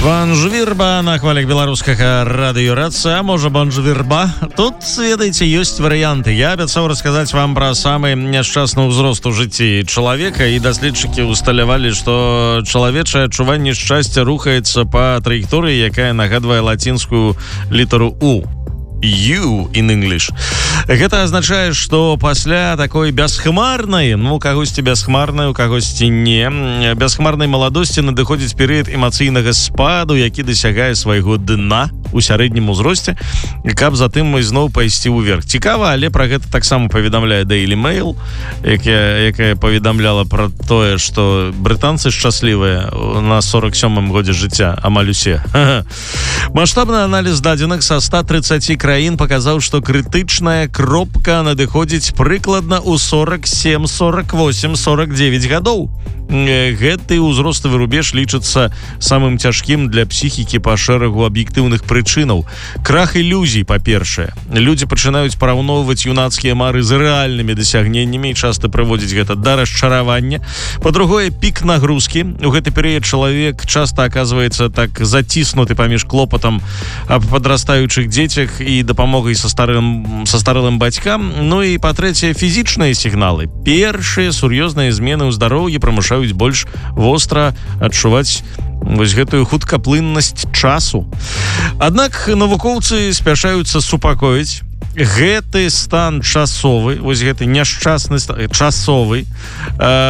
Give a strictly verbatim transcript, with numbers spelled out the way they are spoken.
Бонжвірба на хвалях беларускага радыёрацыя, а можа бонжвірба. Тут, ведаеце, ёсць варыянты. Я абяцаў расказаць вам пра самы няшчасны ўзрост у жыцці чалавека, і даследчыкі усталявалі, што чалавечае адчуванне шчасця рухаецца па траекторыі, якая нагадвае лацінскую літару У. You in English. Гэта азначае, што пасля такой бясхмарнай, ну, кагосьці бясхмарнай, у кагосьці не, бясхмарнай маладосці надыходзіць перыяд эмацыйнага спаду, які дасягае свайго дна у сярэднім узросце, каб затым ізноў пайсці ўверх. Цікава, але пра гэта таксама паведамляе Daily Mail, якая, якая паведамляла пра тое, што брытанцы шчаслівыя на сорок сёмым годзе жыцця, амаль усе. Маштабны аналіз дадзеных са ста трыццаці краін паказаў, што крытычная кропка надыходзіць прыкладна ў сорок сем сорок восемь сорок девять гадоў. Гэты ўзроставы рубеж лічыцца самым цяжкім для псіхікі па шэрагу аб'ектыўных прычынаў. Крах ілюзій, па-першае. Людзі пачынаюць параўноўваць юнацкія мары з рэальнымі дасягненнямі і часта прыводзіць гэта да расчаравання. Па-другое, пік нагрузкі. У гэты перыяд чалавек часта аказваецца так заціснуты паміж клопатам аб падрастаючых дзецях і дапамогай са старым, са старылым бацькам. Ну і, па-трэцяе, фізічныя сігналы. Першыя сур'ёзныя змены ў здароўі прымушаюць больш востра адчуваць вось гэтую хуткаплыннасць часу. Аднак навукоўцы спяшаюцца супакоіць. Гэты стан часовы, вось гэты няшчасны стан часовы, э